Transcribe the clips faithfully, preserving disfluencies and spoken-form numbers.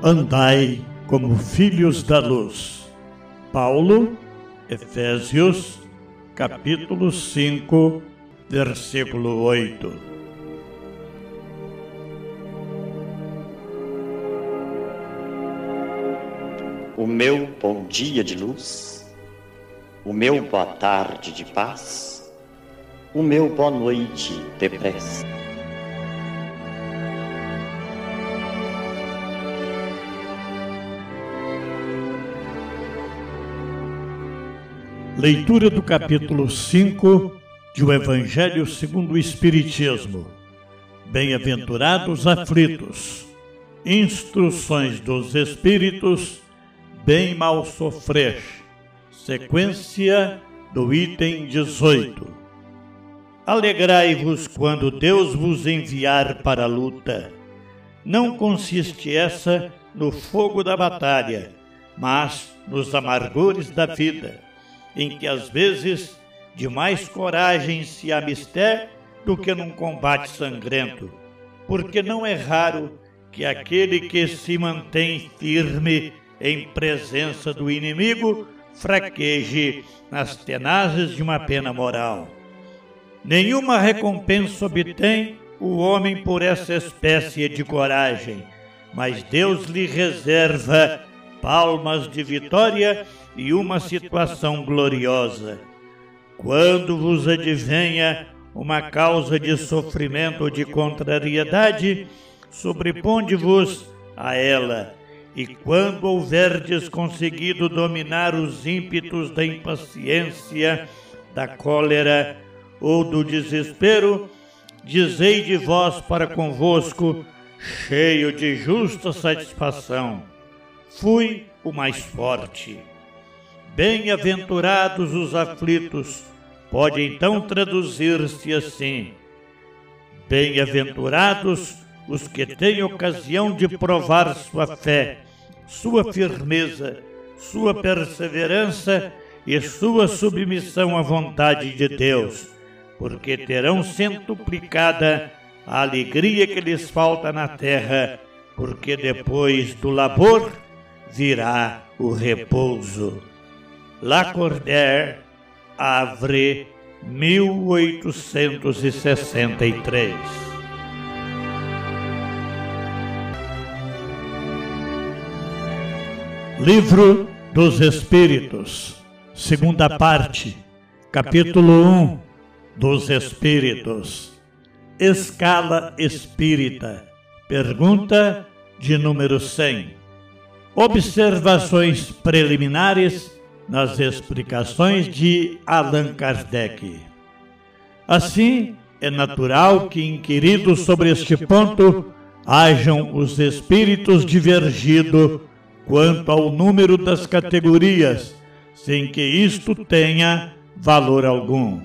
Andai como filhos da luz. Paulo, Efésios, capítulo cinco, versículo oito. O meu bom dia de luz, o meu boa tarde de paz, o meu boa noite de prece. Leitura do capítulo cinco de O Evangelho segundo o Espiritismo. Bem-aventurados aflitos, instruções dos Espíritos, bem mal sofrer. Sequência do item dezoito. Alegrai-vos quando Deus vos enviar para a luta. Não consiste essa no fogo da batalha, mas nos amargores da vida, em que às vezes de mais coragem se há mister do que num combate sangrento, porque não é raro que aquele que se mantém firme em presença do inimigo fraqueje nas tenazes de uma pena moral. Nenhuma recompensa obtém o homem por essa espécie de coragem, mas Deus lhe reserva palmas de vitória e uma situação gloriosa. Quando vos advenha uma causa de sofrimento ou de contrariedade, sobreponde-vos a ela, e quando houverdes conseguido dominar os ímpetos da impaciência, da cólera ou do desespero, dizei de vós para convosco, cheio de justa satisfação: fui o mais forte. Bem-aventurados os aflitos, pode então traduzir-se assim: bem-aventurados os que têm ocasião de provar sua fé, sua firmeza, sua perseverança e sua submissão à vontade de Deus, porque terão centuplicada a alegria que lhes falta na terra, porque depois do labor virá o repouso. Lacordaire, Havre, mil oitocentos e sessenta e três. Livro dos Espíritos, segunda parte, capítulo um, dos Espíritos. Escala espírita. Pergunta de número cem. Observações preliminares nas explicações de Allan Kardec. Assim, é natural que, inquiridos sobre este ponto, hajam os espíritos divergido quanto ao número das categorias, sem que isto tenha valor algum.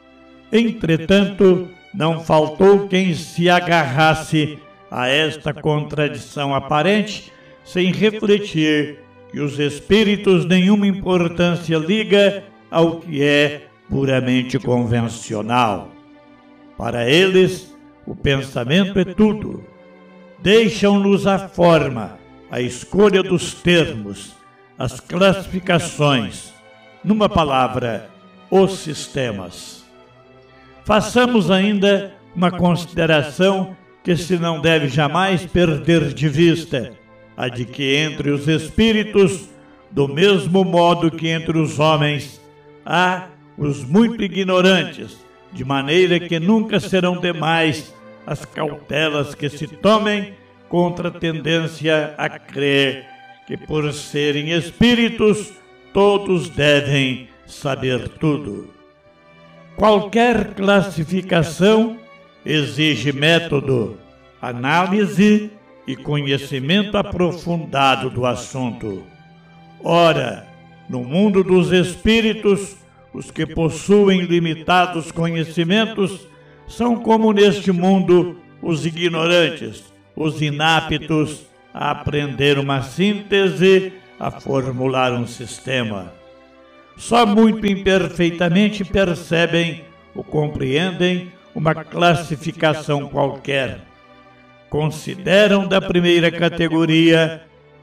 Entretanto, não faltou quem se agarrasse a esta contradição aparente, sem refletir que os espíritos nenhuma importância liga ao que é puramente convencional. Para eles, o pensamento é tudo. Deixam-nos a forma, a escolha dos termos, as classificações, numa palavra, os sistemas. Façamos ainda uma consideração que se não deve jamais perder de vista, a de que entre os espíritos, do mesmo modo que entre os homens, há os muito ignorantes, de maneira que nunca serão demais as cautelas que se tomem contra a tendência a crer que, por serem espíritos, todos devem saber tudo. Qualquer classificação exige método, análise e conhecimento aprofundado do assunto. Ora, no mundo dos espíritos, os que possuem limitados conhecimentos são como neste mundo os ignorantes, os inaptos a aprender uma síntese, a formular um sistema. Só muito imperfeitamente percebem ou compreendem uma classificação qualquer. Consideram da primeira categoria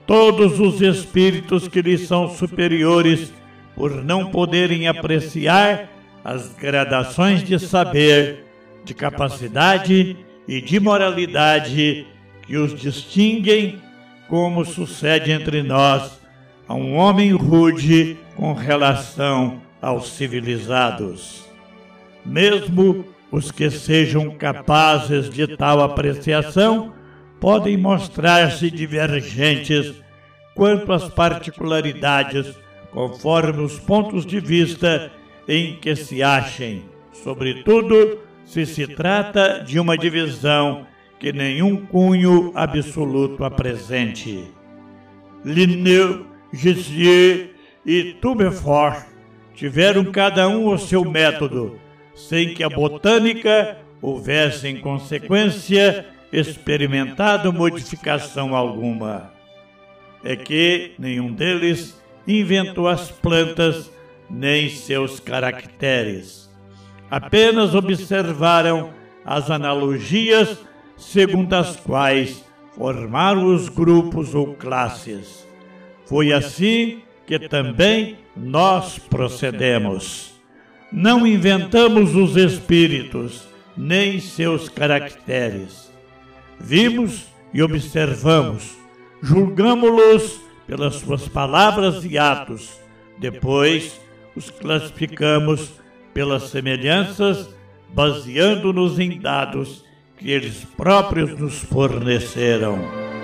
todos os espíritos que lhes são superiores, por não poderem apreciar as gradações de saber, de capacidade e de moralidade que os distinguem, como sucede entre nós a um homem rude com relação aos civilizados. Mesmo os que sejam capazes de tal apreciação podem mostrar-se divergentes quanto às particularidades, conforme os pontos de vista em que se achem, sobretudo se se trata de uma divisão que nenhum cunho absoluto apresente. Linneu, Jussieu e Tournefort tiveram cada um o seu método, sem que a botânica houvesse em consequência experimentado modificação alguma. É que nenhum deles inventou as plantas nem seus caracteres. Apenas observaram as analogias segundo as quais formaram os grupos ou classes. Foi assim que também nós procedemos. Não inventamos os espíritos, nem seus caracteres. Vimos e observamos, julgamo-los pelas suas palavras e atos. Depois, os classificamos pelas semelhanças, baseando-nos em dados que eles próprios nos forneceram.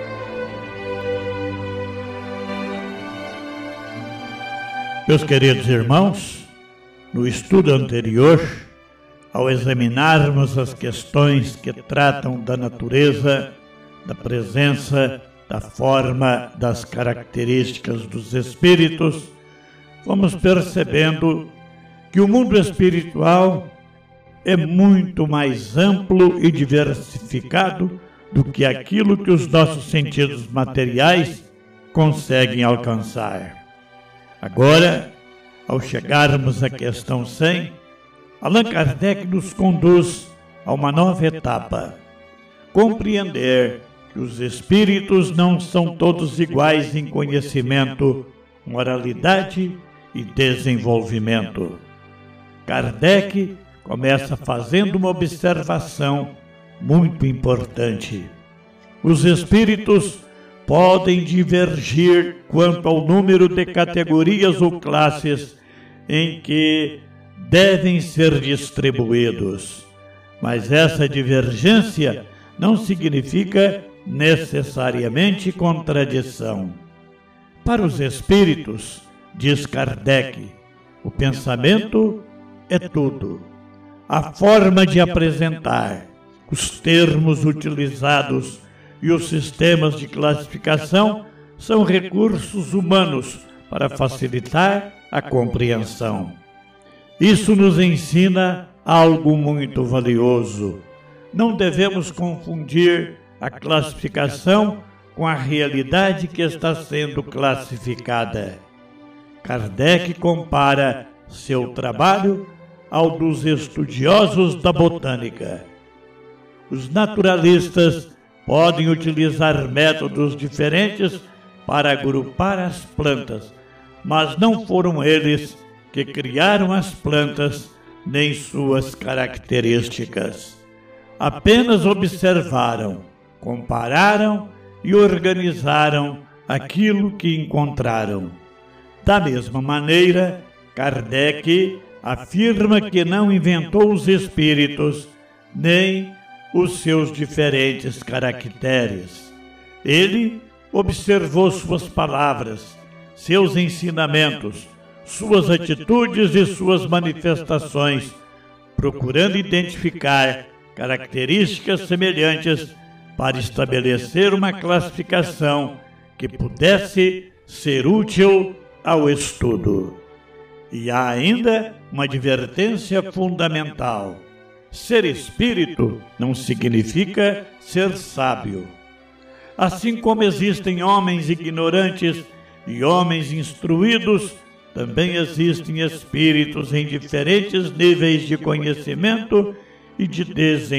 Meus queridos irmãos, no estudo anterior, ao examinarmos as questões que tratam da natureza, da presença, da forma, das características dos espíritos, vamos percebendo que o mundo espiritual é muito mais amplo e diversificado do que aquilo que os nossos sentidos materiais conseguem alcançar. Agora, ao chegarmos à questão cem, Allan Kardec nos conduz a uma nova etapa: compreender que os espíritos não são todos iguais em conhecimento, moralidade e desenvolvimento. Kardec começa fazendo uma observação muito importante. Os espíritos podem divergir quanto ao número de categorias ou classes em que devem ser distribuídos, mas essa divergência não significa necessariamente contradição. Para os espíritos, diz Kardec, o pensamento é tudo. A forma de apresentar, os termos utilizados e os sistemas de classificação são recursos humanos para facilitar a compreensão. Isso nos ensina algo muito valioso. Não devemos confundir a classificação com a realidade que está sendo classificada. Kardec compara seu trabalho ao dos estudiosos da botânica. Os naturalistas podem utilizar métodos diferentes para agrupar as plantas, mas não foram eles que criaram as plantas nem suas características. Apenas observaram, compararam e organizaram aquilo que encontraram. Da mesma maneira, Kardec afirma que não inventou os espíritos, nem os seus diferentes caracteres. Ele observou suas palavras, seus ensinamentos, suas atitudes e suas manifestações, procurando identificar características semelhantes para estabelecer uma classificação que pudesse ser útil ao estudo. E há ainda uma advertência fundamental: ser espírito não significa ser sábio. Assim como existem homens ignorantes e homens instruídos, também existem espíritos em diferentes níveis de conhecimento e de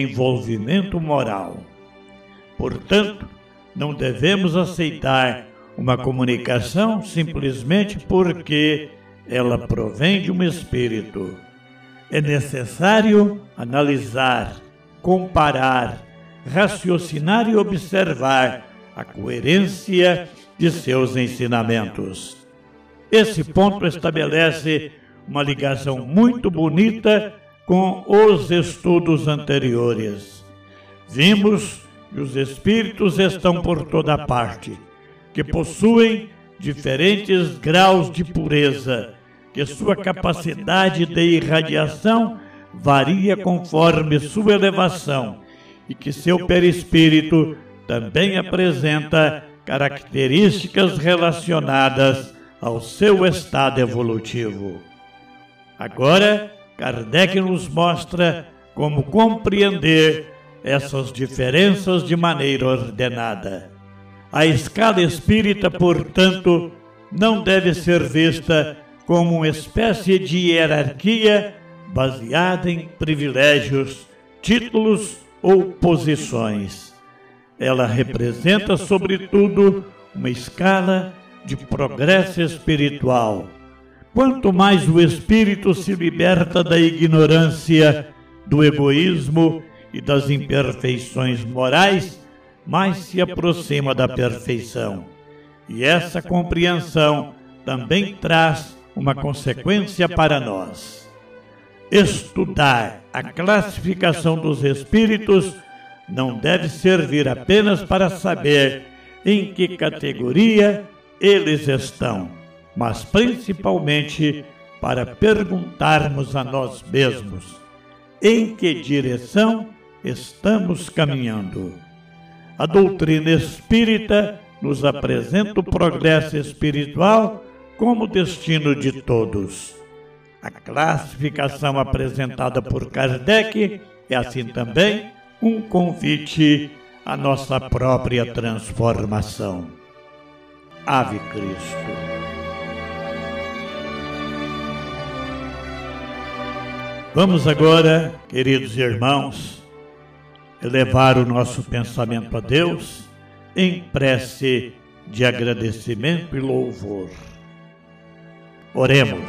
desenvolvimento moral. Portanto, não devemos aceitar uma comunicação simplesmente porque ela provém de um espírito. É necessário analisar, comparar, raciocinar e observar a coerência de seus ensinamentos. Esse ponto estabelece uma ligação muito bonita com os estudos anteriores. Vimos que os espíritos estão por toda parte, que possuem diferentes graus de pureza, que sua capacidade de irradiação varia conforme sua elevação e que seu perispírito também apresenta características relacionadas ao seu estado evolutivo. Agora, Kardec nos mostra como compreender essas diferenças de maneira ordenada. A escala espírita, portanto, não deve ser vista como uma espécie de hierarquia baseada em privilégios, títulos ou posições. Ela representa, sobretudo, uma escala de progresso espiritual. Quanto mais o espírito se liberta da ignorância, do egoísmo e das imperfeições morais, mais se aproxima da perfeição. E essa compreensão também traz uma consequência para nós. Estudar a classificação dos espíritos não deve servir apenas para saber em que categoria eles estão, mas principalmente para perguntarmos a nós mesmos em que direção estamos caminhando. A doutrina espírita nos apresenta o progresso espiritual como destino de todos. A classificação apresentada por Kardec é assim também um convite à nossa própria transformação. Ave Cristo. Vamos agora, queridos irmãos, elevar o nosso pensamento a Deus em prece de agradecimento e louvor. Oremos.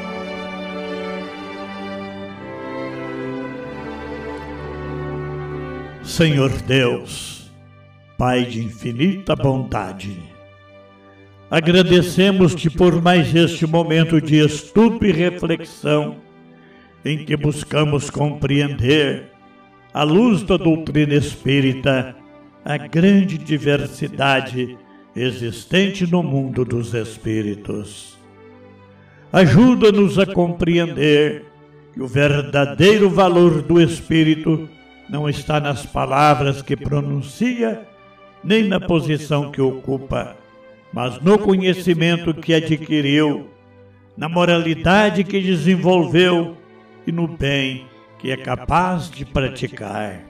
Senhor Deus, Pai de infinita bondade, agradecemos-te por mais este momento de estudo e reflexão em que buscamos compreender, à luz da doutrina espírita, a grande diversidade existente no mundo dos espíritos. Ajuda-nos a compreender que o verdadeiro valor do espírito não está nas palavras que pronuncia, nem na posição que ocupa, mas no conhecimento que adquiriu, na moralidade que desenvolveu e no bem que é capaz de praticar.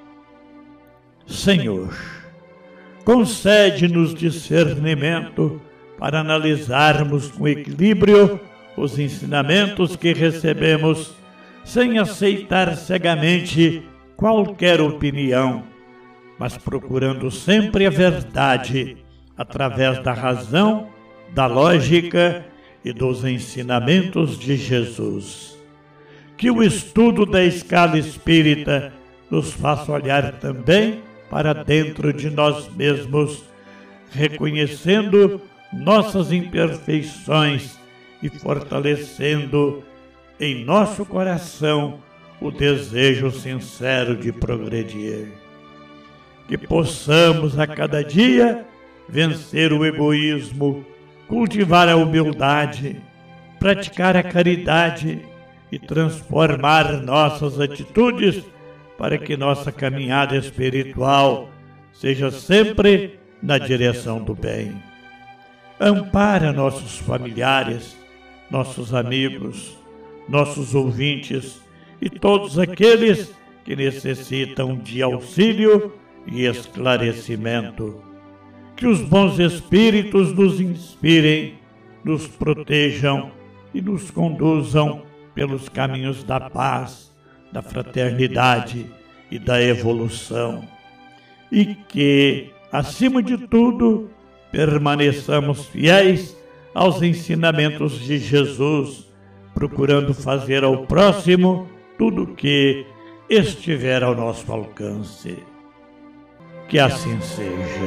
Senhor, concede-nos discernimento para analisarmos com equilíbrio os ensinamentos que recebemos, sem aceitar cegamente qualquer opinião, mas procurando sempre a verdade através da razão, da lógica e dos ensinamentos de Jesus. Que o estudo da escala espírita nos faça olhar também para dentro de nós mesmos, reconhecendo nossas imperfeições e fortalecendo em nosso coração o desejo sincero de progredir. Que possamos a cada dia vencer o egoísmo, cultivar a humildade, praticar a caridade e transformar nossas atitudes para que nossa caminhada espiritual seja sempre na direção do bem. Ampara nossos familiares, nossos amigos, nossos ouvintes e todos aqueles que necessitam de auxílio e esclarecimento. Que os bons espíritos nos inspirem, nos protejam e nos conduzam pelos caminhos da paz, da fraternidade e da evolução. E que, acima de tudo, permaneçamos fiéis aos ensinamentos de Jesus, procurando fazer ao próximo tudo o que estiver ao nosso alcance. Que assim seja.